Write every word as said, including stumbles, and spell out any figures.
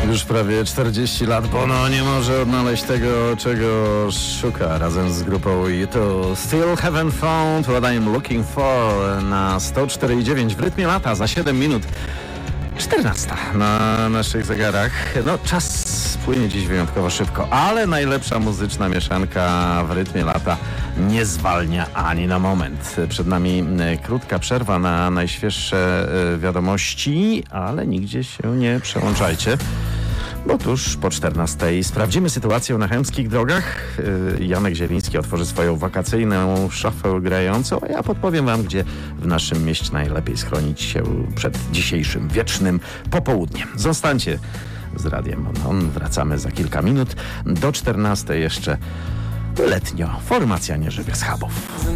Już prawie czterdzieści lat, bo no nie może odnaleźć tego, czego szuka razem z grupą U two. Still haven't found what I'm looking for na sto cztery i dziewięć w rytmie lata za siedem minut. czternasta na naszych zegarach. No czas płynie dziś wyjątkowo szybko, ale najlepsza muzyczna mieszanka w rytmie lata nie zwalnia ani na moment. Przed nami krótka przerwa na najświeższe wiadomości, ale nigdzie się nie przełączajcie, bo tuż po czternastej sprawdzimy sytuację na chełmskich drogach. Janek Zieliński otworzy swoją wakacyjną szafę grającą, a ja podpowiem wam, gdzie w naszym mieście najlepiej schronić się przed dzisiejszym wiecznym popołudniem. Zostańcie z Radiem On. Wracamy za kilka minut. Do czternastej jeszcze letnio formacja nieżywych schabów.